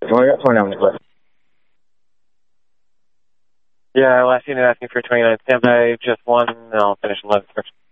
29 minutes left. Yeah, last unit asking for 29 standby, just one, and I'll finish 11 first.